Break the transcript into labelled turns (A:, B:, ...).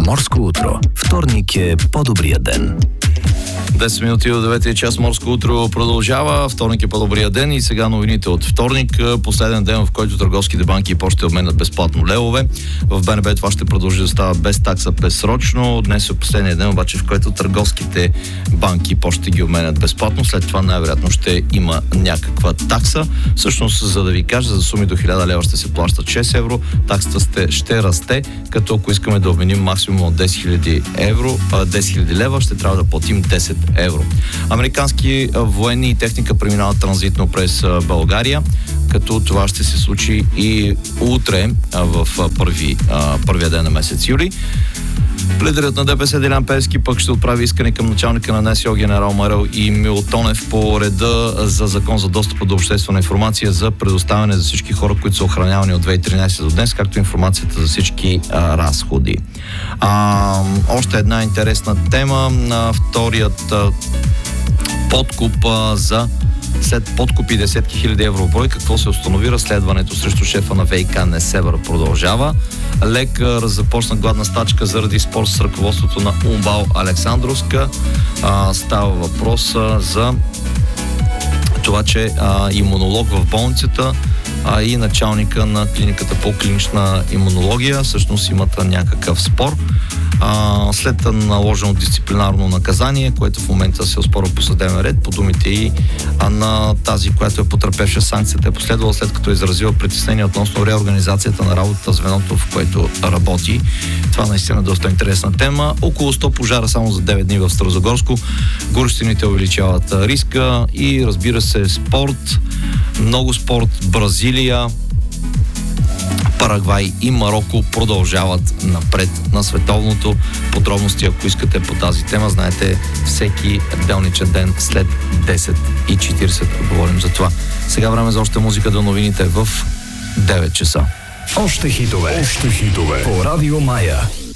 A: Морско утро. Вторник е по-добрия ден.
B: 10 минути от 9 час Морско утро продължава. Вторник е по-добрия ден и сега новините от вторник. Последен ден, в който търговските банки и почти обменят безплатно левове. В БНБ това ще продължи да става без такса безсрочно. Днес е последния ден, обаче, в който търговските банки и почти ги обменят безплатно. След това най-вероятно ще има някаква такса. Всъщност, за да ви кажа, за суми до 1000 лева ще се плащат 6 евро. Таксата ще расте, като ако искаме да обменим максимум от 10 000 лева, ще трябва да платим 10 евро. Американски военни и техника преминават транзитно през България, като това ще се случи и утре в първия ден на месец юли. Лидерът на ДПС Делян Пеевски пък ще отправи искане към началника на НСО генерал Марел и Мил Тонев по реда за закон за достъп до обществена информация за предоставяне за всички хора, които са охранявани от 2013 до днес, както информацията за всички разходи. Още една интересна тема. Вторият подкуп след подкупи десетки хиляди евро брой, какво се установи? Разследването срещу шефа на ВиК Несебър продължава. Лекар започна гладна стачка заради спор с ръководството на УМБАЛ Александровска. Става въпрос за това, че имунолог в болницата и началника на клиниката по клинична имунология всъщност имат някакъв спор. След наложено дисциплинарно наказание, което в момента се оспорва по съдебен ред, по думите и на тази, която е потърпевша санкцията, е последвала след като е изразила притеснение относно реорганизацията на работата, звеното, в което работи. Това наистина е доста интересна тема. Около 100 пожара само за 9 дни в Старозагорско. Горещините увеличават риска и, разбира се, спорт. Много спорт. Бразилия, Парагвай и Мароко продължават напред на световното. Подробности, ако искате по тази тема, знаете, всеки делничен ден след 10:40 говорим за това. Сега време за още музика до новините в 9 часа.
A: Още хитове по Радио Мая.